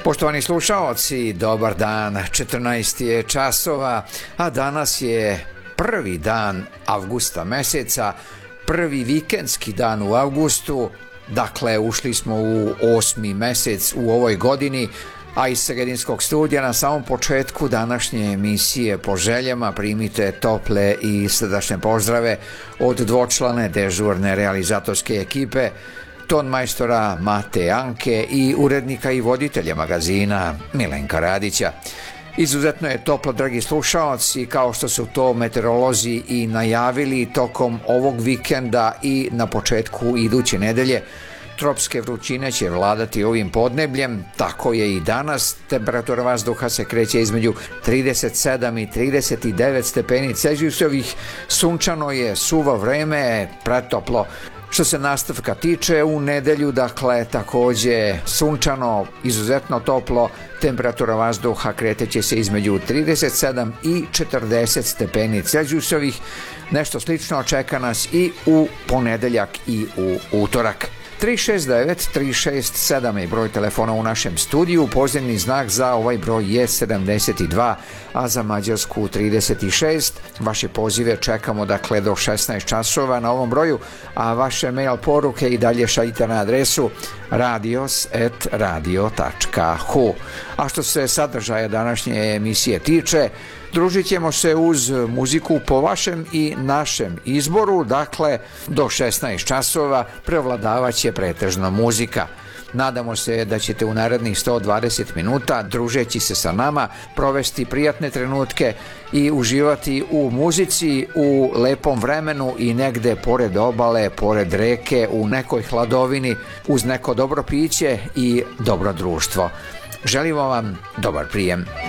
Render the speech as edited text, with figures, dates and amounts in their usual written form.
Poštovani slušaoci, dobar dan, 14 je časova, a danas je prvi dan avgusta meseca, prvi vikendski dan u avgustu, dakle ušli smo u 8. mesec u ovoj godini, a iz Segedinskog studija na samom početku današnje emisije po željama primite tople i srdačne pozdrave od dvočlane dežurne realizatorske ekipe, ton majstora Mate Anke i urednika i voditelja magazina Milenka Radića. Izuzetno je toplo, dragi slušaoci, kao što su to meteorolozi i najavili tokom ovog vikenda i na početku iduće nedelje. Tropske vrućine će vladati ovim podnebljem, tako je i danas. Temperatura vazduha se kreće između 37 i 39 stepeni Celzijusovih. Sunčano je, suvo vreme, pretoplo. Što se nastavka tiče, u nedelju, dakle, takođe sunčano, izuzetno toplo, temperatura vazduha kreteće se između 37 i 40 stepeni Celzijusovih. Nešto slično čeka nas i u ponedeljak i u utorak. 369-367 je broj telefona u našem studiju, pozivni znak za ovaj broj je 72, a za Mađarsku 36. Vaše pozive čekamo dakle do 16 časova na ovom broju, a vaše mail poruke i dalje šaljite na adresu radios@radio.hu. A što se sadržaja današnje emisije tiče, družit ćemo se uz muziku po vašem i našem izboru, dakle do 16 časova prevladavat će pretežno muzika. Nadamo se da ćete u narednih 120 minuta, družeći se sa nama, provesti prijatne trenutke i uživati u muzici, u lepom vremenu i negde pored obale, pored reke, u nekoj hladovini, uz neko dobro piće i dobro društvo. Želimo vam dobar prijem.